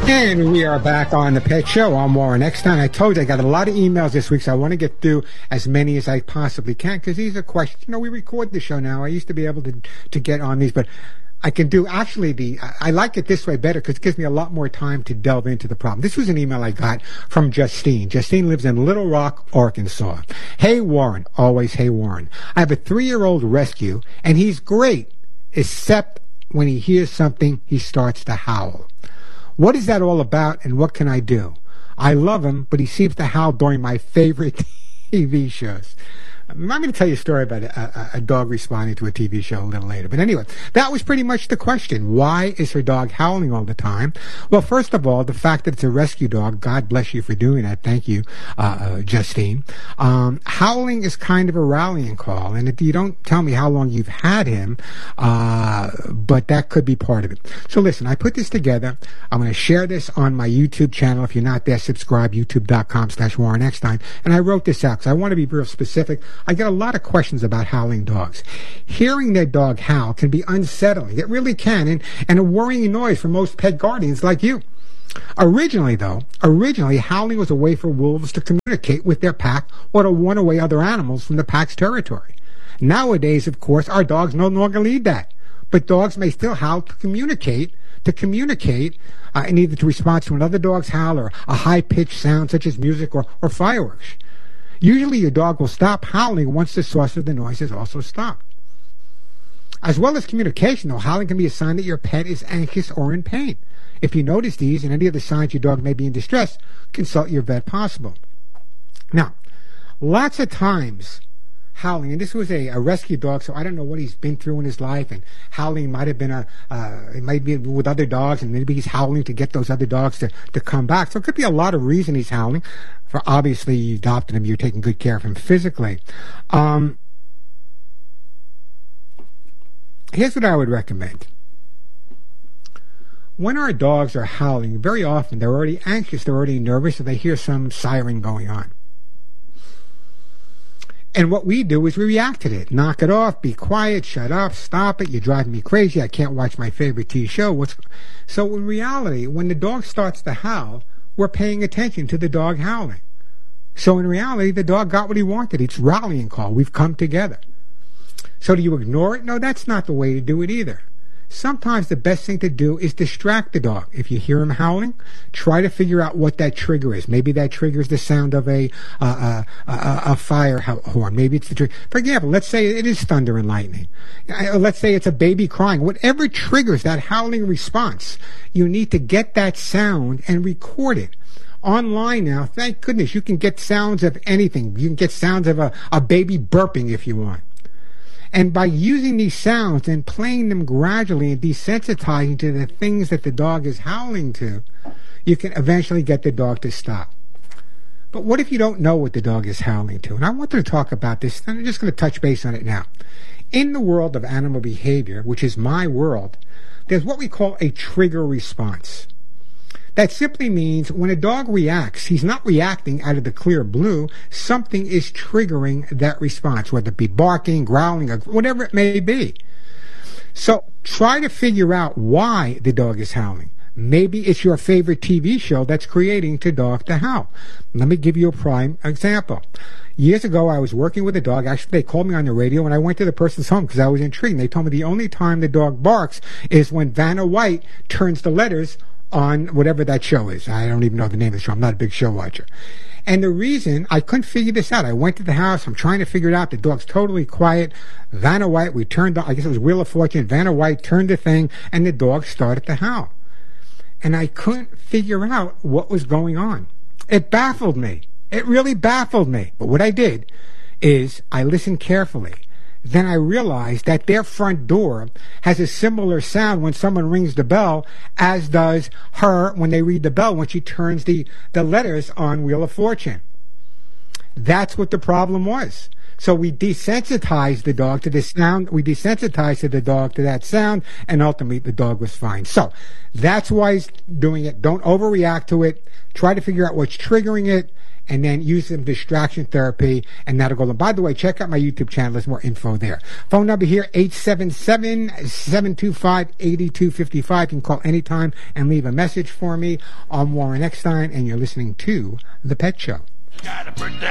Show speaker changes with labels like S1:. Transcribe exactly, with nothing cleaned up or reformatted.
S1: And we are back on the Pet Show. I'm Warren Eckstein. I told you I got a lot of emails this week, so I want to get through as many as I possibly can because these are questions. You know, we record the show now. I used to be able to to get on these, but I can do actually the. I like it this way better because it gives me a lot more time to delve into the problem. This was an email I got from Justine. Justine lives in Little Rock, Arkansas. Hey Warren, always hey Warren. I have a three-year-old rescue, and he's great, except when he hears something, he starts to howl. What is that all about, and what can I do? I love him, but he seems to howl during my favorite T V shows. I'm going to tell you a story about a, a, a dog responding to a T V show a little later. But anyway, that was pretty much the question. Why is her dog howling all the time? Well, first of all, the fact that it's a rescue dog, God bless you for doing that. Thank you, uh, uh, Justine. Um, howling is kind of a rallying call. And if you don't tell me how long you've had him, uh, but that could be part of it. So listen, I put this together. I'm going to share this on my YouTube channel. If you're not there, subscribe, youtube.com slash Warren Eckstein. And I wrote this out because I want to be real specific. I get a lot of questions about howling dogs. Hearing their dog howl can be unsettling. It really can, and, and a worrying noise for most pet guardians like you. Originally, though, originally howling was a way for wolves to communicate with their pack or to warn away other animals from the pack's territory. Nowadays, of course, our dogs no longer need that. But dogs may still howl to communicate, to communicate, uh, and either to respond to another dog's howl or a high-pitched sound such as music or, or fireworks. Usually your dog will stop howling once the source of the noise has also stopped. As well as communication, though, howling can be a sign that your pet is anxious or in pain. If you notice these and any other signs your dog may be in distress, consult your vet possible. Now, lots of times howling, and this was a, a rescue dog, so I don't know what he's been through in his life, and howling might have been a, uh, it might be with other dogs, and maybe he's howling to get those other dogs to, to come back. So it could be a lot of reason he's howling. For obviously you adopted him, you're taking good care of him physically. Um, here's what I would recommend. When our dogs are howling, very often they're already anxious, they're already nervous, or they hear some siren going on. And what we do is we react to it. Knock it off, be quiet, shut up, stop it, you're driving me crazy, I can't watch my favorite T V show. What's... So in reality, when the dog starts to howl, we're paying attention to the dog howling. So in reality, the dog got what he wanted. It's rallying call. We've come together. So do you ignore it? No, that's not the way to do it either. Sometimes the best thing to do is distract the dog. If you hear him howling, try to figure out what that trigger is. Maybe that triggers the sound of a uh, a, a, a fire horn. Maybe it's the trigger. For example, let's say it is thunder and lightning. Let's say it's a baby crying. Whatever triggers that howling response, you need to get that sound and record it. Online now, thank goodness, you can get sounds of anything. You can get sounds of a, a baby burping if you want. And by using these sounds and playing them gradually and desensitizing to the things that the dog is howling to, you can eventually get the dog to stop. But what if you don't know what the dog is howling to? And I wanted to talk about this, and I'm just going to touch base on it now. In the world of animal behavior, which is my world, there's what we call a trigger response. That simply means when a dog reacts, he's not reacting out of the clear blue. Something is triggering that response, whether it be barking, growling, or whatever it may be. So try to figure out why the dog is howling. Maybe it's your favorite T V show that's creating the dog to howl. Let me give you a prime example. Years ago, I was working with a dog. Actually, they called me on the radio, and I went to the person's home because I was intrigued. They told me the only time the dog barks is when Vanna White turns the letters on whatever that show is. I don't even know the name of the show. I'm not a big show watcher. And the reason, I couldn't figure this out. I went to the house. I'm trying to figure it out. The dog's totally quiet. Vanna White, we turned on, I guess it was Wheel of Fortune. Vanna White turned the thing, and the dog started to howl. And I couldn't figure out what was going on. It baffled me. It really baffled me. But what I did is I listened carefully. Then I realized that their front door has a similar sound when someone rings the bell as does her when they read the bell when she turns the, the letters on Wheel of Fortune. That's what the problem was. So we desensitized the dog to this sound. We desensitized the dog to that sound, and ultimately the dog was fine. So that's why he's doing it. Don't overreact to it. Try to figure out what's triggering it, and then use some distraction therapy, and that'll go. And by the way, check out my YouTube channel. There's more info there. Phone number here, eight seven seven, seven two five, eight two five five. You can call anytime and leave a message for me. I'm Warren Eckstein, and you're listening to The Pet Show.